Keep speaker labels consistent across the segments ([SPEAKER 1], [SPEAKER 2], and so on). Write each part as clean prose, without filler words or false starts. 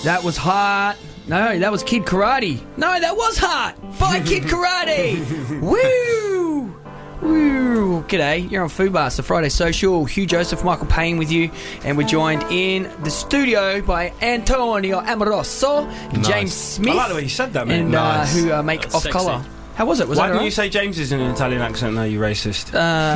[SPEAKER 1] That was hot. No, that was Kid Karate. No, that was hot by Kid Karate. Woo! Woo! G'day, you're on Fubar, it's the Friday Social. Hugh Joseph, Michael Payne with you, and we're joined in the studio by Antonio Amoroso,
[SPEAKER 2] Nice.
[SPEAKER 1] James Smith.
[SPEAKER 3] I like the way you said that, man.
[SPEAKER 1] And
[SPEAKER 2] Nice.
[SPEAKER 1] who make
[SPEAKER 4] That's
[SPEAKER 1] Off
[SPEAKER 4] sexy.
[SPEAKER 1] Colour. How was it? Was
[SPEAKER 3] Why
[SPEAKER 1] that
[SPEAKER 3] didn't
[SPEAKER 1] all
[SPEAKER 3] you say James is in an Italian accent? No, you racist.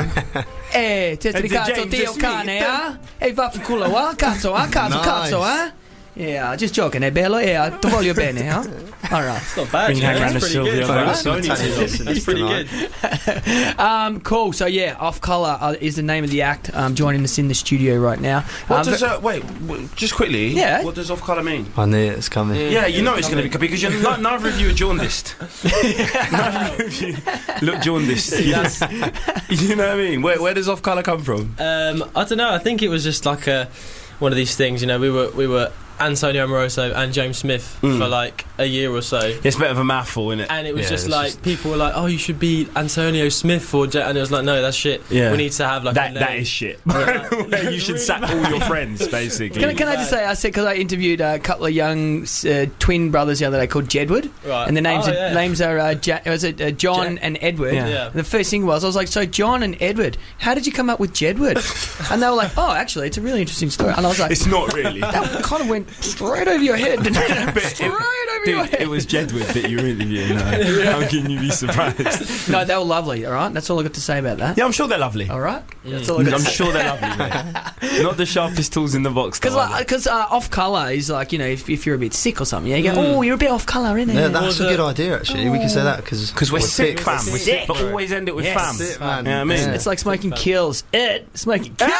[SPEAKER 1] testa di cazzo,
[SPEAKER 3] James
[SPEAKER 1] Dio
[SPEAKER 3] Smith.
[SPEAKER 1] cane, eh? E vaffanculo, Cazzo, cazzo, eh? Yeah, just joking, è bello, ti voglio bene, huh? Alright.
[SPEAKER 4] It's not bad.
[SPEAKER 3] Bring
[SPEAKER 4] you know,
[SPEAKER 3] hang around
[SPEAKER 4] that's
[SPEAKER 3] the
[SPEAKER 4] pretty
[SPEAKER 3] Sylvia
[SPEAKER 4] good.
[SPEAKER 3] Lowell.
[SPEAKER 4] That's only
[SPEAKER 2] Italian
[SPEAKER 4] two.
[SPEAKER 2] listeners
[SPEAKER 4] That's pretty
[SPEAKER 2] tonight.
[SPEAKER 4] good.
[SPEAKER 1] Cool. So yeah, Off Colour is the name of the act. Joining us in the studio right now.
[SPEAKER 3] What does just quickly?
[SPEAKER 1] Yeah.
[SPEAKER 3] What does off colour mean?
[SPEAKER 2] I knew it's coming.
[SPEAKER 3] Yeah, you know it's going to be because neither of you are jaundiced. Neither of you look jaundiced. You know what I mean? Where does off colour come from?
[SPEAKER 4] I don't know. I think it was just like one of these things. You know, we were Antonio Amoroso and James Smith for like a year or so.
[SPEAKER 3] It's a bit of a mouthful, isn't it?
[SPEAKER 4] And it was
[SPEAKER 2] Yeah,
[SPEAKER 4] just
[SPEAKER 2] it's
[SPEAKER 4] like
[SPEAKER 2] just-
[SPEAKER 4] people were like, "Oh, you should be Antonio Smith," and it was like, "No, that's shit.
[SPEAKER 3] Yeah.
[SPEAKER 4] We need to have like a
[SPEAKER 3] That
[SPEAKER 4] name."
[SPEAKER 3] is shit.
[SPEAKER 4] Yeah.
[SPEAKER 3] You should sack all your friends, basically.
[SPEAKER 1] Can I just say, I said because I interviewed a couple of young twin brothers the other day called Jedward,
[SPEAKER 4] Right.
[SPEAKER 1] and the names
[SPEAKER 4] Oh, yeah.
[SPEAKER 1] names are John and Edward.
[SPEAKER 3] Yeah.
[SPEAKER 4] Yeah.
[SPEAKER 1] And the first thing was, I was like, so John and Edward, how did you come up with Jedward? And they were like, oh, actually, it's a really interesting story. And I was like,
[SPEAKER 3] It's not really.
[SPEAKER 1] that kind of went straight over your head, didn't it? Straight over your
[SPEAKER 3] Dude,
[SPEAKER 1] head.
[SPEAKER 3] it was Jedward that you were interviewing. How can you be surprised?
[SPEAKER 1] No, they were lovely. All right, that's all I got to say about that.
[SPEAKER 3] Yeah, I'm sure they're lovely.
[SPEAKER 1] All right, that's all I got
[SPEAKER 3] I'm
[SPEAKER 1] to say.
[SPEAKER 3] sure they're lovely, mate. Not the sharpest tools in the box. though, are they?
[SPEAKER 1] Because off colour is like, you know, if you're a bit sick or something, yeah, you go, oh, you're a bit off colour, innit?
[SPEAKER 2] Yeah, that's
[SPEAKER 4] Was
[SPEAKER 2] a
[SPEAKER 4] it-
[SPEAKER 2] good idea, actually. We can say that because
[SPEAKER 3] We're sick, fam. We're sick,
[SPEAKER 1] sick.
[SPEAKER 3] but always end it with
[SPEAKER 1] Yes.
[SPEAKER 3] fam.
[SPEAKER 2] Sick, man.
[SPEAKER 3] You know what I mean?
[SPEAKER 2] Yeah.
[SPEAKER 1] It's like smoking kills. Smoking kills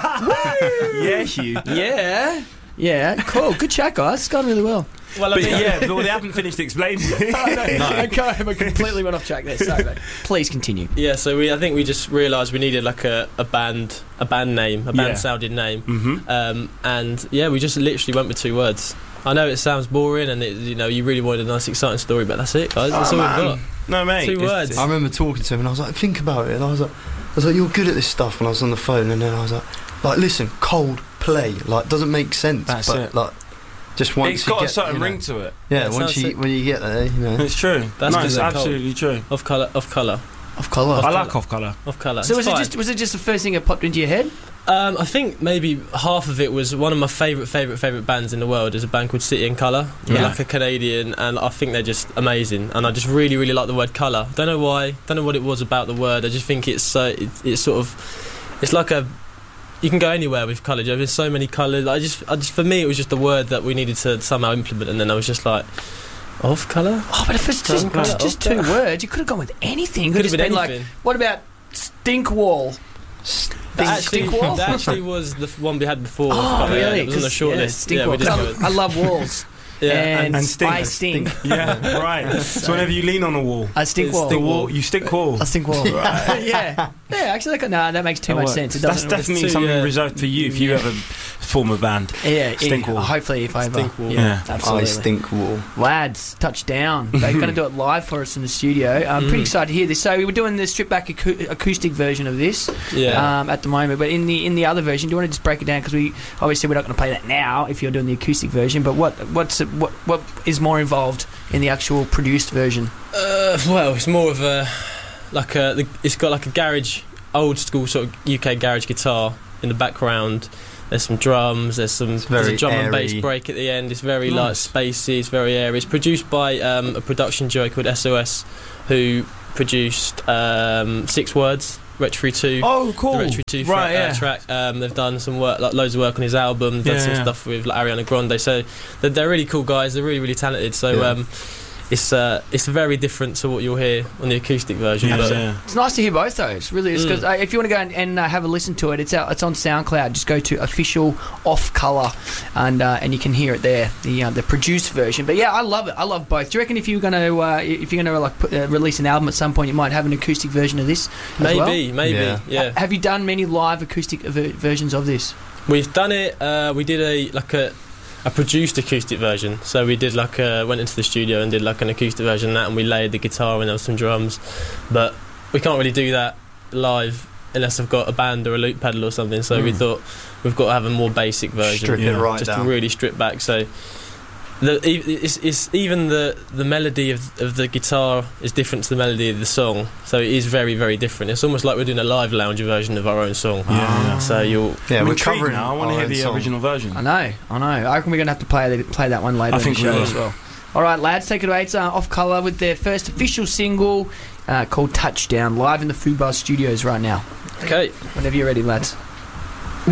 [SPEAKER 1] it.
[SPEAKER 3] Yeah, Hugh.
[SPEAKER 1] Yeah. Yeah, cool. Good chat, guys. It's gone really well.
[SPEAKER 4] Well, I
[SPEAKER 3] But
[SPEAKER 4] mean,
[SPEAKER 3] yeah, but they haven't finished explaining.
[SPEAKER 1] I completely went off track there. Sorry, mate. Please continue.
[SPEAKER 4] Yeah, so I think we just realised we needed like a band name, a band
[SPEAKER 3] Yeah.
[SPEAKER 4] sounding name,
[SPEAKER 3] Mm-hmm.
[SPEAKER 4] and yeah, we just literally went with 2 words. I know it sounds boring, and you really wanted a nice, exciting story, but that's it, guys. That's all we've got.
[SPEAKER 3] No, mate.
[SPEAKER 4] 2 words.
[SPEAKER 2] I remember talking to him and I was like, think about it. And I was like, you're good at this stuff. And I was on the phone and then I was like, listen, cold play, like doesn't make sense.
[SPEAKER 3] That's
[SPEAKER 2] but
[SPEAKER 3] it.
[SPEAKER 2] like, just once
[SPEAKER 3] It's
[SPEAKER 2] you
[SPEAKER 3] got
[SPEAKER 2] get,
[SPEAKER 3] a certain
[SPEAKER 2] you know,
[SPEAKER 3] ring to it.
[SPEAKER 2] Yeah,
[SPEAKER 4] It
[SPEAKER 2] once
[SPEAKER 4] sounds sick.
[SPEAKER 2] when you get there, you know.
[SPEAKER 3] It's true.
[SPEAKER 4] That's
[SPEAKER 3] no,
[SPEAKER 4] 'cause
[SPEAKER 3] it's
[SPEAKER 4] they're
[SPEAKER 3] absolutely true.
[SPEAKER 4] Off colour.
[SPEAKER 1] Off colour.
[SPEAKER 3] I like off colour.
[SPEAKER 4] Off colour.
[SPEAKER 1] So
[SPEAKER 4] It's fine.
[SPEAKER 1] was it just the first thing that popped into your head?
[SPEAKER 4] I think maybe half of it was one of my favourite bands in the world is a band called City and Colour. They're
[SPEAKER 1] Yeah.
[SPEAKER 4] like a Canadian, and I think they're just amazing. And I just really, really like the word colour. Don't know why. Don't know what it was about the word. I just think it's like a. You can go anywhere with colour. There's so many colours. I just for me it was just a word that we needed to somehow implement, and then I was just like, off colour.
[SPEAKER 1] Oh, but if it's just 2 words, you could have gone with anything.
[SPEAKER 4] Could have been
[SPEAKER 1] like,
[SPEAKER 4] anything.
[SPEAKER 1] what about stink wall?
[SPEAKER 4] That
[SPEAKER 1] Stinkwall?
[SPEAKER 4] actually was the one we had before.
[SPEAKER 1] Oh,
[SPEAKER 4] Off Colour, yeah.
[SPEAKER 1] really?
[SPEAKER 4] It was on the
[SPEAKER 1] 'Cause,
[SPEAKER 4] short
[SPEAKER 1] yeah,
[SPEAKER 4] list.
[SPEAKER 1] stink
[SPEAKER 4] Yeah,
[SPEAKER 1] wall.
[SPEAKER 4] we just
[SPEAKER 1] 'Cause
[SPEAKER 4] go.
[SPEAKER 1] I love walls.
[SPEAKER 4] Yeah,
[SPEAKER 1] and
[SPEAKER 3] and stink.
[SPEAKER 1] I stink.
[SPEAKER 3] Yeah, right. So whenever you lean on a wall,
[SPEAKER 1] I stink
[SPEAKER 4] It's
[SPEAKER 1] wall.
[SPEAKER 3] the wall, you stick wall.
[SPEAKER 1] I stink wall. yeah. Actually, that makes too much sense. It
[SPEAKER 3] That's
[SPEAKER 1] doesn't.
[SPEAKER 3] definitely
[SPEAKER 4] too,
[SPEAKER 3] something reserved for you if you ever form a band.
[SPEAKER 1] Yeah,
[SPEAKER 3] Stink wall.
[SPEAKER 1] Hopefully, if I ever.
[SPEAKER 4] Stink wall.
[SPEAKER 3] Yeah.
[SPEAKER 1] absolutely.
[SPEAKER 2] I stink wall.
[SPEAKER 1] Lads, touchdown. They're going to do it live for us in the studio. I'm pretty excited to hear this. So we were doing the stripped back acoustic version of this
[SPEAKER 4] Yeah.
[SPEAKER 1] at the moment, but in the other version, do you want to just break it down? Because we obviously we're not going to play that now if you're doing the acoustic version. But what is more involved in the actual produced version?
[SPEAKER 4] Well, it's more of it's got like a garage, old school sort of UK garage guitar in the background. There's some drums. There's
[SPEAKER 2] very
[SPEAKER 4] a drum and bass
[SPEAKER 2] airy.
[SPEAKER 4] break at the end. It's very
[SPEAKER 3] Nice.
[SPEAKER 4] spacey. It's very airy. It's produced by a production duo called SOS, who produced 6 Words, Retro 2.
[SPEAKER 3] Oh, cool.
[SPEAKER 4] The Retro 2
[SPEAKER 3] Right, yeah.
[SPEAKER 4] track. They've done some work, like loads of work on his album. Done
[SPEAKER 3] Yeah,
[SPEAKER 4] some
[SPEAKER 3] yeah.
[SPEAKER 4] stuff with like, Ariana Grande. So they're really cool guys. They're really, really talented. So
[SPEAKER 2] Yeah.
[SPEAKER 4] it's very different to what you'll hear on the acoustic version.
[SPEAKER 3] Yeah,
[SPEAKER 4] but
[SPEAKER 3] yeah.
[SPEAKER 1] It's nice to hear both those. Really, because if you want to go and have a listen to it, it's on SoundCloud. Just go to official Off Colour, and you can hear it there, the produced version. But yeah, I love it. I love both. Do you reckon if you're going to release an album at some point, you might have an acoustic version of this? As well?
[SPEAKER 4] Maybe, yeah.
[SPEAKER 1] Have you done many live acoustic versions of this?
[SPEAKER 4] We've done it. We did a produced acoustic version. So we did went into the studio and did like an acoustic version of that, and we layered the guitar and there was some drums. But we can't really do that live unless I've got a band or a loop pedal or something. So we thought we've got to have a more basic version,
[SPEAKER 2] Strip it right
[SPEAKER 4] just
[SPEAKER 2] down.
[SPEAKER 4] to really strip back. So it's even the melody of the guitar is different to the melody of the song, so it is very, very different. It's almost like we're doing a live lounge version of our own song. So
[SPEAKER 3] we're covering now. I want to hear the original version.
[SPEAKER 1] I know. I reckon we're going to have to play that one later in the show as well. All right, lads, take it away. It's Off Colour with their first official single called Touchdown, live in the Fubar Studios right now.
[SPEAKER 4] Okay.
[SPEAKER 1] Whenever you're ready, lads.